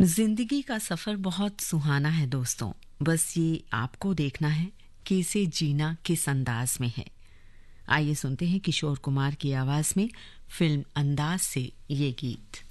जिंदगी का सफर बहुत सुहाना है दोस्तों। बस ये आपको देखना है कि इसे जीना किस अंदाज में है। आइए सुनते हैं किशोर कुमार की आवाज में फिल्म अंदाज से ये गीत।